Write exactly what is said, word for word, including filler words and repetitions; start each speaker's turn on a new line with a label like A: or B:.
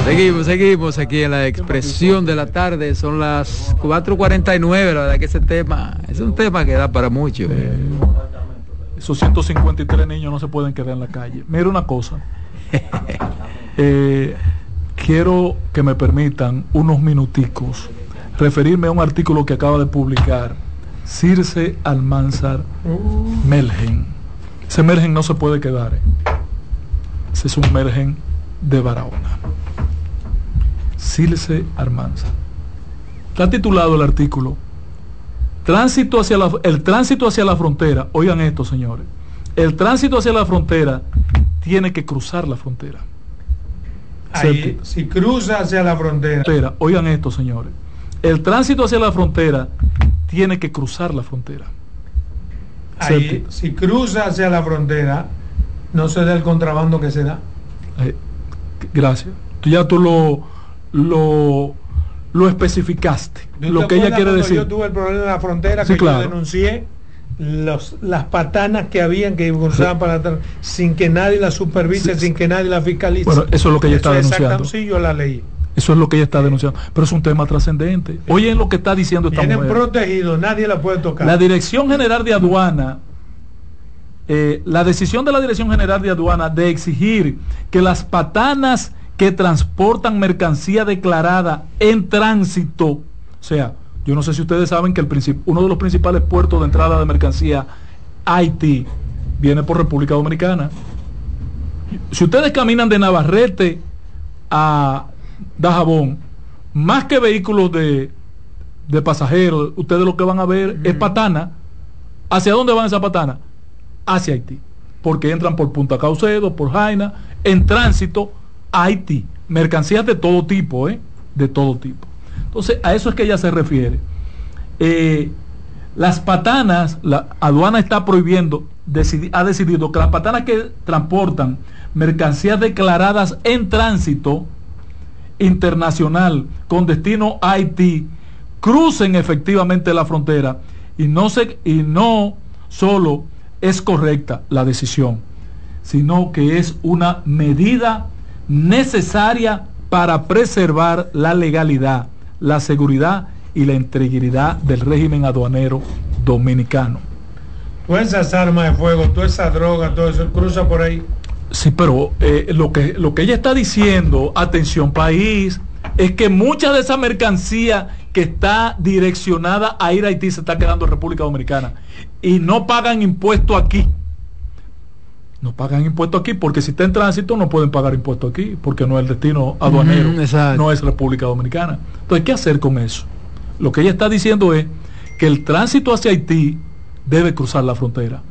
A: Seguimos, seguimos aquí en la expresión de la tarde, son las cuatro cuarenta y nueve, la verdad que ese tema, es un tema que da para mucho.
B: Eh, esos ciento cincuenta y tres niños no se pueden quedar en la calle. Mira una cosa, eh, quiero que me permitan unos minuticos referirme a un artículo que acaba de publicar Circe Almanzar Melgen. Ese Melgen no se puede quedar, ¿eh? Ese es un Melgen de Barahona. Circe Almanzar. Está titulado el artículo Tránsito hacia la, el tránsito hacia la frontera. Oigan esto, señores. El tránsito hacia la frontera tiene que cruzar la frontera.
C: Ahí, si cruza hacia la frontera.
B: frontera. Oigan esto, señores. El tránsito hacia la frontera tiene que cruzar la frontera.
C: Ahí, si cruza hacia la frontera, no se da el contrabando que se da.
B: Eh, gracias. Tú ya tú lo lo, lo especificaste. Lo que ella quiere decir.
C: Yo tuve el problema de la frontera,
B: sí,
C: que
B: claro.
C: Yo denuncié los, las patanas que habían que cruzaban sí. para atrás, sin que nadie las supervise, sí. sin que nadie las fiscalice.
B: Bueno, eso es lo que ella está denunciando.
C: Sí, yo la leí.
B: Eso es lo que ella está denunciando. Pero es un tema trascendente. Oye, lo que está diciendo esta
C: Tienen
B: mujer.
C: protegidos, nadie la puede tocar.
B: La Dirección General de Aduana, eh, la decisión de la Dirección General de Aduana de exigir que las patanas que transportan mercancía declarada en tránsito, o sea, yo no sé si ustedes saben que el uno de los principales puertos de entrada de mercancía, Haití, viene por República Dominicana. Si ustedes caminan de Navarrete a Dajabón, más que vehículos de, de pasajeros, ustedes lo que van a ver mm. es patana. ¿Hacia dónde van esas patanas? Hacia Haití, porque entran por Punta Caucedo, por Jaina, en tránsito a Haití, mercancías de todo tipo, ¿eh? de todo tipo. Entonces, a eso es que ella se refiere. Eh, las patanas, la aduana está prohibiendo, decidi, ha decidido que las patanas que transportan mercancías declaradas en tránsito internacional con destino a Haití crucen efectivamente la frontera, y no se, y no solo es correcta la decisión, sino que es una medida necesaria para preservar la legalidad, la seguridad y la integridad del régimen aduanero dominicano.
C: Todas esas armas de fuego, toda esa droga, todo eso cruza por ahí.
B: Sí, pero eh, lo que lo que ella está diciendo, atención país, es que mucha de esa mercancía que está direccionada a ir a Haití se está quedando en República Dominicana y no pagan impuesto aquí. No pagan impuesto aquí porque si está en tránsito no pueden pagar impuesto aquí porque no es el destino aduanero, mm, no es República Dominicana. Entonces, ¿qué hacer con eso? Lo que ella está diciendo es que el tránsito hacia Haití debe cruzar la frontera.